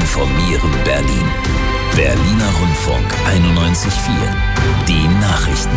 informieren Berlin. Berliner Rundfunk 91.4. Die Nachrichten.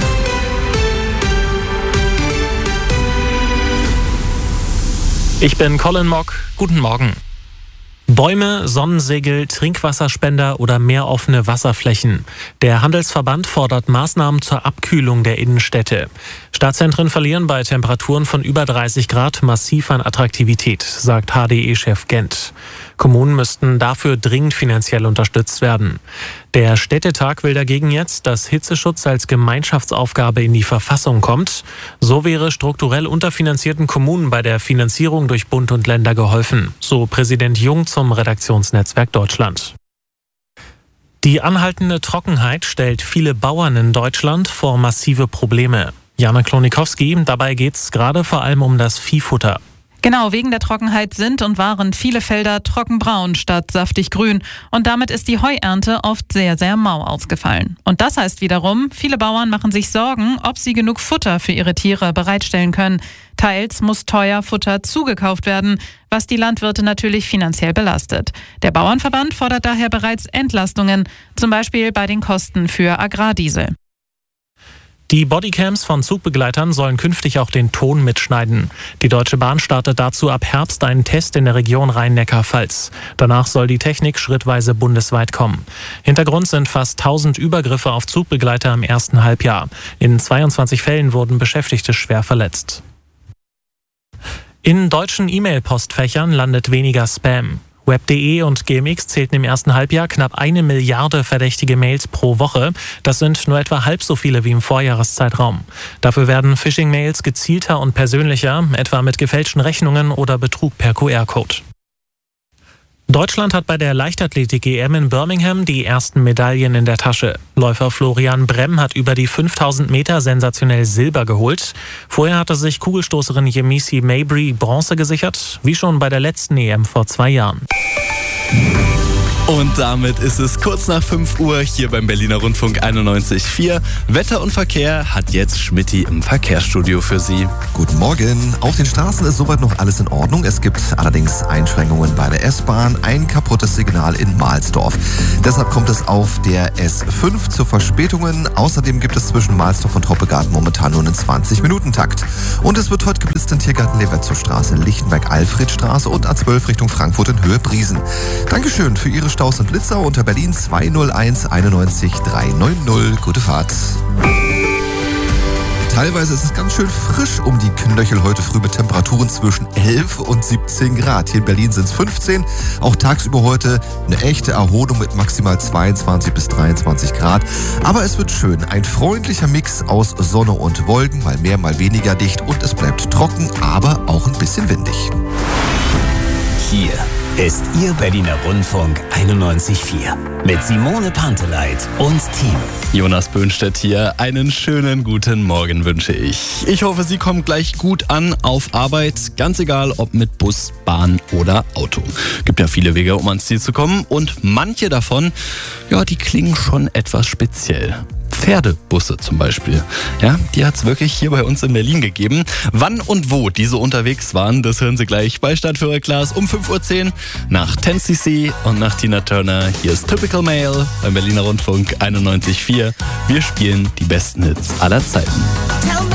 Ich bin Colin Mock. Guten Morgen. Bäume, Sonnensegel, Trinkwasserspender oder mehr offene Wasserflächen. Der Handelsverband fordert Maßnahmen zur Abkühlung der Innenstädte. Stadtzentren verlieren bei Temperaturen von über 30 Grad massiv an Attraktivität, sagt HDE-Chef Gent. Kommunen müssten dafür dringend finanziell unterstützt werden. Der Städtetag will dagegen jetzt, dass Hitzeschutz als Gemeinschaftsaufgabe in die Verfassung kommt. So wäre strukturell unterfinanzierten Kommunen bei der Finanzierung durch Bund und Länder geholfen, so Präsident Jung zum Redaktionsnetzwerk Deutschland. Die anhaltende Trockenheit stellt viele Bauern in Deutschland vor massive Probleme. Jana Klonikowski, dabei geht es gerade vor allem um das Viehfutter. Genau, wegen der Trockenheit sind und waren viele Felder trockenbraun statt saftig grün. Und damit ist die Heuernte oft sehr, sehr mau ausgefallen. Und das heißt wiederum, viele Bauern machen sich Sorgen, ob sie genug Futter für ihre Tiere bereitstellen können. Teils muss teuer Futter zugekauft werden, was die Landwirte natürlich finanziell belastet. Der Bauernverband fordert daher bereits Entlastungen, zum Beispiel bei den Kosten für Agrardiesel. Die Bodycams von Zugbegleitern sollen künftig auch den Ton mitschneiden. Die Deutsche Bahn startet dazu ab Herbst einen Test in der Region Rhein-Neckar-Pfalz. Danach soll die Technik schrittweise bundesweit kommen. Hintergrund sind fast 1000 Übergriffe auf Zugbegleiter im ersten Halbjahr. In 22 Fällen wurden Beschäftigte schwer verletzt. In deutschen E-Mail-Postfächern landet weniger Spam. Web.de und GMX zählten im ersten Halbjahr knapp 1 Milliarde verdächtige Mails pro Woche. Das sind nur etwa halb so viele wie im Vorjahreszeitraum. Dafür werden Phishing-Mails gezielter und persönlicher, etwa mit gefälschten Rechnungen oder Betrug per QR-Code. Deutschland hat bei der Leichtathletik-EM in Birmingham die ersten Medaillen in der Tasche. Läufer Florian Bremm hat über die 5000 Meter sensationell Silber geholt. Vorher hatte sich Kugelstoßerin Yemisi Mabry Bronze gesichert, wie schon bei der letzten EM vor 2 Jahren. Und damit ist es kurz nach 5 Uhr hier beim Berliner Rundfunk 91.4. Wetter und Verkehr hat jetzt Schmitty im Verkehrsstudio für Sie. Guten Morgen. Auf den Straßen ist soweit noch alles in Ordnung. Es gibt allerdings Einschränkungen bei der S-Bahn. Ein kaputtes Signal in Mahlsdorf. Deshalb kommt es auf der S5 zu Verspätungen. Außerdem gibt es zwischen Mahlsdorf und Hoppegarten momentan nur einen 20-Minuten-Takt. Und es wird heute geblitzt in Tiergarten Levetzow-Straße, Lichtenberg-Alfred-Straße und A12 Richtung Frankfurt in Höhe Briesen. Dankeschön für Ihre Staus und Blitzer unter Berlin 201 91 390. Gute Fahrt. Teilweise ist es ganz schön frisch um die Knöchel heute früh mit Temperaturen zwischen 11 und 17 Grad. Hier in Berlin sind es 15. Auch tagsüber heute eine echte Erholung mit maximal 22 bis 23 Grad. Aber es wird schön. Ein freundlicher Mix aus Sonne und Wolken, mal mehr, mal weniger dicht. Und es bleibt trocken, aber auch ein bisschen windig. Hier ist Ihr Berliner Rundfunk 91.4 mit Simone Panteleit und Team. Jonas Böhnstedt hier. Einen schönen guten Morgen wünsche ich. Ich hoffe, Sie kommen gleich gut an auf Arbeit. Ganz egal, ob mit Bus, Bahn oder Auto. Gibt ja viele Wege, um ans Ziel zu kommen. Und manche davon, ja, die klingen schon etwas speziell. Pferdebusse zum Beispiel. Ja, die hat es wirklich hier bei uns in Berlin gegeben. Wann und wo diese unterwegs waren, das hören Sie gleich bei Stadtführer Klaas um 5.10 Uhr nach 10cc und nach Tina Turner. Hier ist Typical Male beim Berliner Rundfunk 91.4. Wir spielen die besten Hits aller Zeiten.